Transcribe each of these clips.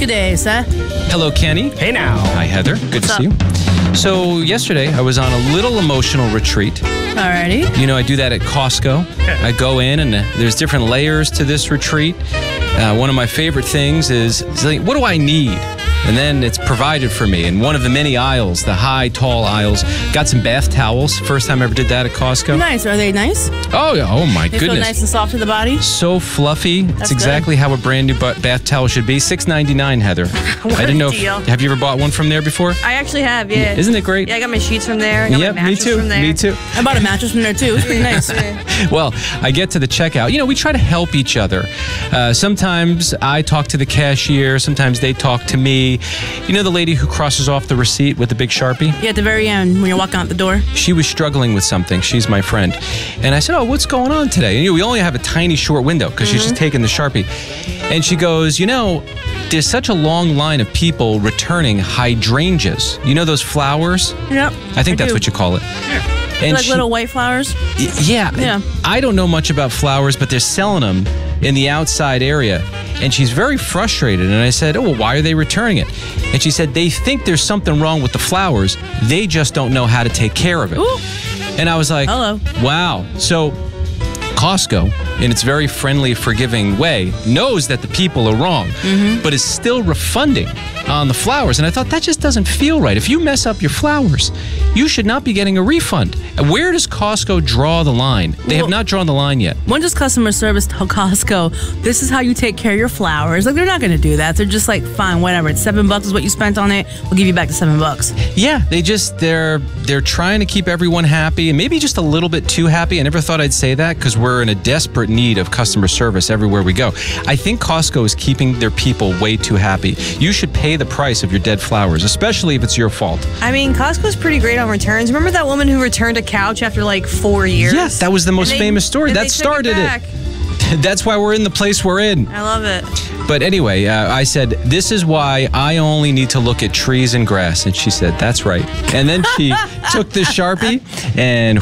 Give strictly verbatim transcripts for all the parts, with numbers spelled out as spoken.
Good day, sir. Hello, Kenny. Hey now. Hi, Heather. Good What's to up? see you. So yesterday, I was on a little emotional retreat. Alrighty. You know, I do that at Costco. I go in, and uh, there's different layers to this retreat. Uh, one of my favorite things is, is like, what do I need? And then it's provided for me in one of the many aisles, the high, tall aisles. Got some bath towels. First time I ever did that at Costco. Nice. Are they nice? Oh, yeah. Oh, my They goodness. feel nice and soft to the body? So fluffy. That's That's exactly how a brand new ba- bath towel should be. six ninety-nine, Heather. What I didn't a know. deal. If, have you ever bought one from there before? I actually have, yeah. Isn't it great? Yeah, I got my sheets from there. I got Yep, my me mattress too. from there. Me too. I bought a mattress from there too. It's pretty nice. Well, I get to the checkout. You know, we try to help each other. Uh, sometimes I talk to the cashier. Sometimes they talk to me. You know the lady who crosses off the receipt with the big Sharpie? Yeah, at the very end when you're walking out the door. She was struggling with something. She's my friend. And I said, oh, what's going on today? And you know, we only have a tiny short window because she's just taking the Sharpie. And she goes, you know, there's such a long line of people returning hydrangeas. You know those flowers? Yep. I think that's do. what you call it. And Like she- little white flowers. Y- Yeah. Yeah. I don't know much about flowers, but they're selling them in the outside area. And she's very frustrated. And I said, oh, well, why are they returning it? And she said, they think there's something wrong with the flowers. They just don't know how to take care of it. Ooh. And I was like, Hello. wow. So Costco, in its very friendly, forgiving way, knows that the people are wrong, but is still refunding on the flowers. And I thought, that just doesn't feel right. If you mess up your flowers, you should not be getting a refund. And where does Costco draw the line? They have Well- not drawn the line yet. When does customer service tell Costco, this is how you take care of your flowers? Like, they're not going to do that. They're just like, fine, whatever. It's seven bucks is what you spent on it. We'll give you back the seven bucks. Yeah, they just, they're they're trying to keep everyone happy and maybe just a little bit too happy. I never thought I'd say that because we're in a desperate need of customer service everywhere we go. I think Costco is keeping their people way too happy. You should pay the price of your dead flowers, especially if it's your fault. I mean, Costco's pretty great on returns. Remember that woman who returned a couch after like four years? Yes, that was the most And they- famous story. and That they took started back. it. That's why we're in the place we're in. I love it. But anyway, uh, I said, this is why I only need to look at trees and grass. And she said, that's right. And then she took the Sharpie and...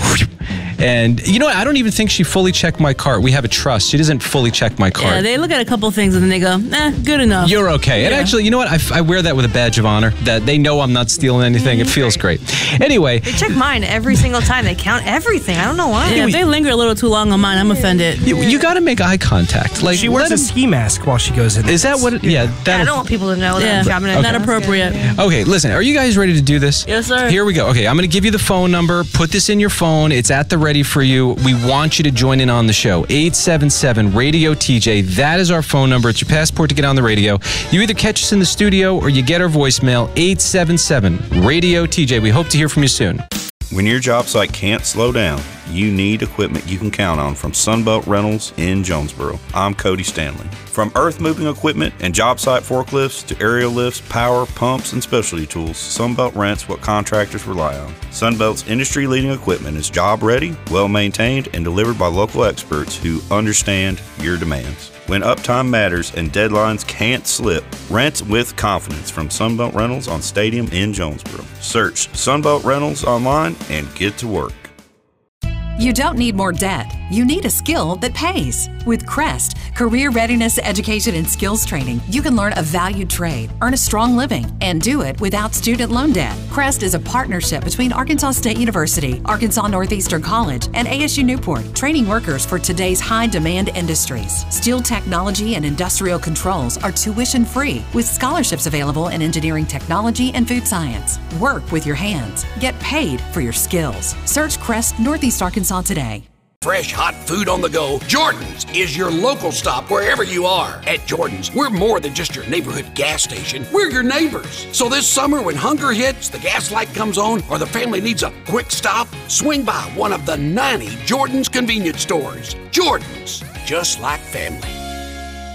And you know what? I don't even think she fully checked my cart. We have a trust. She doesn't fully check my cart. Yeah, they look at a couple things and then they go, eh, good enough. You're okay. And Yeah. actually, you know what? I, f- I wear that with a badge of honor, that they know I'm not stealing anything. It feels great. Anyway, They check mine every single time. They count everything. I don't know why. Yeah, if they linger a little too long on mine, I'm offended. you, you got to make eye contact. Like, She wears let a 'em- ski mask while she goes in. Is that what? It, yeah. Yeah, I That. don't want people to know that Yeah, I'm shopping at not Costco. appropriate. Okay, listen. Are you guys ready to do this? Yes, sir. Here we go. Okay, I'm going to give you the phone number. Put this in your phone. It's at the ready for you. We want you to join in on the show. eight seven seven radio T J. That is our phone number. It's your passport to get on the radio. You either catch us in the studio or you get our voicemail. eight seven seven radio T J. We hope to hear from you soon. When your job site can't slow down, you need equipment you can count on from Sunbelt Rentals in Jonesboro. I'm Cody Stanley. From earth moving equipment and job site forklifts to aerial lifts, power, pumps, and specialty tools, Sunbelt rents what contractors rely on. Sunbelt's industry-leading equipment is job-ready, well-maintained, and delivered by local experts who understand your demands. When uptime matters and deadlines can't slip, rent with confidence from Sunbelt Rentals on Stadium in Jonesboro. Search Sunbelt Rentals online and get to work. You don't need more debt. You need a skill that pays. With Crest, Career Readiness Education and Skills Training, you can learn a valued trade, earn a strong living, and do it without student loan debt. Crest is a partnership between Arkansas State University, Arkansas Northeastern College, and A S U Newport, training workers for today's high-demand industries. Steel technology and industrial controls are tuition-free, with scholarships available in engineering technology and food science. Work with your hands. Get paid for your skills. Search Crest Northeast Arkansas today. Fresh, hot food on the go. Jordan's is your local stop wherever you are. At Jordan's, we're more than just your neighborhood gas station. We're your neighbors. So this summer, when hunger hits, the gas light comes on, or the family needs a quick stop, swing by one of the ninety Jordan's convenience stores. Jordan's, just like family.